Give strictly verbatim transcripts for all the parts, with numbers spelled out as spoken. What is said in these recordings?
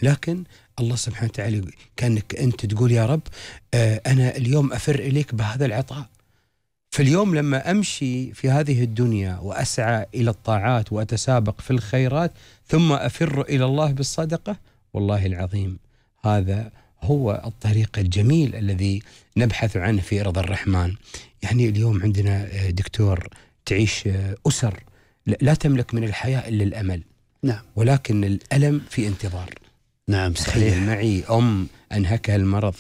لكن الله سبحانه وتعالى كأنك أنت تقول يا رب آه أنا اليوم أفر إليك بهذا العطاء. فاليوم لما أمشي في هذه الدنيا وأسعى إلى الطاعات وأتسابق في الخيرات ثم أفر إلى الله بالصدقة، والله العظيم هذا هو الطريق الجميل الذي نبحث عنه في رضا الرحمن. يعني اليوم عندنا دكتور تعيش أسر لا تملك من الحياة إلا الأمل. نعم. ولكن الألم في انتظار. نعم صحيح. معي أم أنهكها المرض،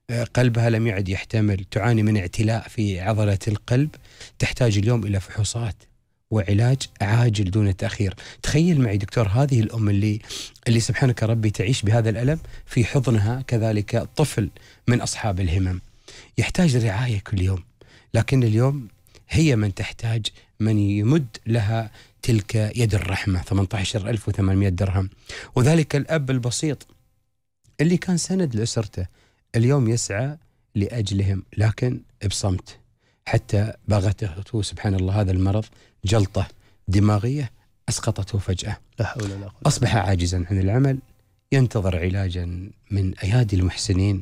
قلبها لم يعد يحتمل، تعاني من اعتلاء في عضلة القلب، تحتاج اليوم إلى فحوصات وعلاج عاجل دون تأخير. تخيل معي دكتور هذه الأم اللي اللي سبحانك ربي تعيش بهذا الألم، في حضنها كذلك طفل من أصحاب الهمم يحتاج رعاية كل يوم، لكن اليوم هي من تحتاج من يمد لها تلك يد الرحمة. ثمانية عشر ألف وثمانمائة درهم. وذلك الأب البسيط اللي كان سند لأسرته اليوم يسعى لأجلهم لكن بصمت، حتى باغته سبحان الله هذا المرض جلطة دماغية أسقطته فجأة. لا حول ولا قوة. أصبح عاجزا عن العمل، ينتظر علاجا من أيادي المحسنين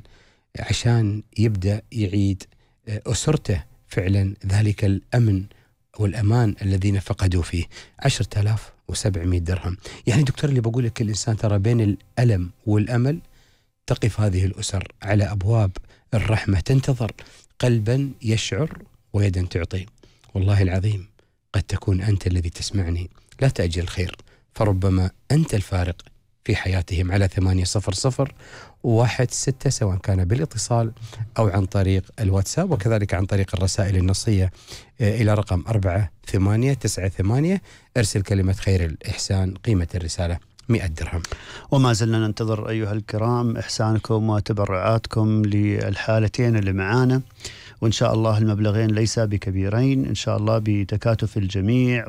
عشان يبدأ يعيد أسرته فعلا ذلك الأمن والأمان الذين فقدوا فيه. عشرة آلاف وسبعمائة درهم. يعني دكتور اللي بقول لك الإنسان ترى بين الألم والأمل تقف هذه الأسر على أبواب الرحمة، تنتظر قلبا يشعر ويدا تعطي. والله العظيم قد تكون أنت الذي تسمعني، لا تأجل الخير، فربما أنت الفارق في حياتهم. على ثمانية صفر صفر واحد ستة سواء كان بالاتصال أو عن طريق الواتساب، وكذلك عن طريق الرسائل النصية إلى رقم أربعة ثمانية تسعة ثمانية. أرسل كلمة خير الإحسان، قيمة الرسالة مئة درهم. وما زلنا ننتظر أيها الكرام إحسانكم وتبرعاتكم للحالتين اللي معانا، وإن شاء الله المبلغين ليس بكبيرين، إن شاء الله بتكاتف الجميع،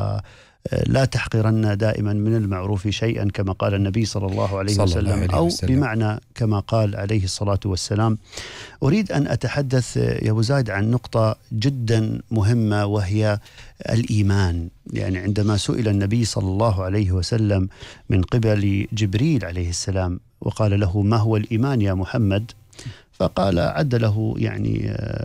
ولا تحقرن دائما من المعروف شيئا كما قال النبي صلى الله عليه صلى وسلم، الله عليه أو وسلم. بمعنى كما قال عليه الصلاة والسلام. أريد أن أتحدث يا أبو زايد عن نقطة جدا مهمة وهي الإيمان. يعني عندما سئل النبي صلى الله عليه وسلم من قبل جبريل عليه السلام وقال له ما هو الإيمان يا محمد، فقال عد له يعني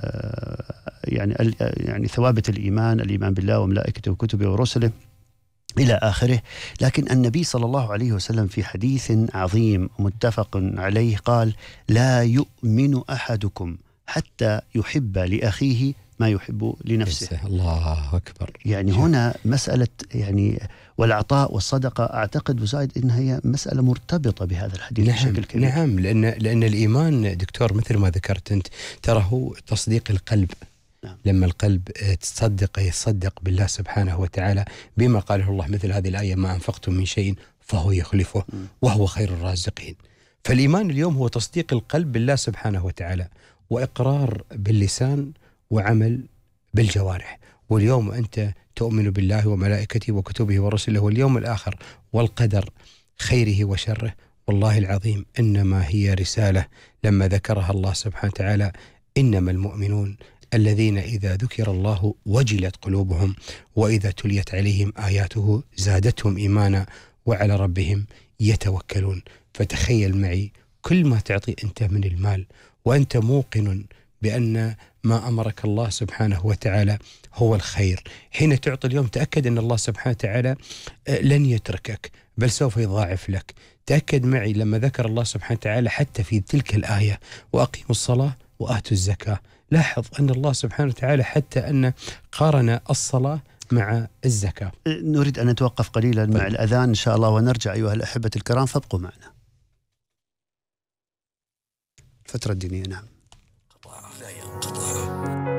يعني يعني ثوابت الإيمان، الإيمان بالله وملائكته وكتبه ورسله إلى آخره. لكن النبي صلى الله عليه وسلم في حديث عظيم متفق عليه قال لا يؤمن أحدكم حتى يحب لأخيه ما يحب لنفسه. الله أكبر. يعني هنا مسألة يعني والعطاء والصدقة أعتقد وزايد إنها هي مسألة مرتبطة بهذا الحديث. نعم بشكل كبير. نعم، لأن لأن الإيمان دكتور مثل ما ذكرت أنت ترى هو تصديق القلب. نعم. لما القلب تصدق يصدق بالله سبحانه وتعالى بما قاله الله، مثل هذه الآية ما أنفقتم من شيء فهو يخلفه وهو خير الرازقين. فالإيمان اليوم هو تصديق القلب بالله سبحانه وتعالى، وإقرار باللسان وعمل بالجوارح. واليوم أنت تؤمن بالله وملائكته وكتبه ورسله واليوم الآخر والقدر خيره وشره. والله العظيم إنما هي رسالة لما ذكرها الله سبحانه وتعالى إنما المؤمنون الذين إذا ذكر الله وجلت قلوبهم وإذا تليت عليهم آياته زادتهم إيمانا وعلى ربهم يتوكلون. فتخيل معي كل ما تعطي أنت من المال وأنت موقن بأن ما أمرك الله سبحانه وتعالى هو الخير، حين تعطي اليوم تأكد أن الله سبحانه وتعالى لن يتركك بل سوف يضاعف لك. تأكد معي لما ذكر الله سبحانه وتعالى حتى في تلك الآية وأقيموا الصلاة وآتوا الزكاة، لاحظ أن الله سبحانه وتعالى حتى أن قارن الصلاة مع الزكاة. نريد أن نتوقف قليلا مع الأذان إن شاء الله ونرجع أيها الأحبة الكرام، فابقوا معنا. فترة الدينية. نعم.